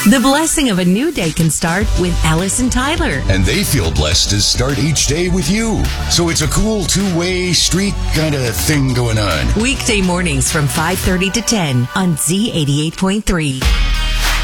The blessing of a new day can start with Alice and Tyler. And they feel blessed to start each day with you. So it's a cool two-way street kind of thing going on. Weekday mornings from 5:30 to 10 on Z88.3.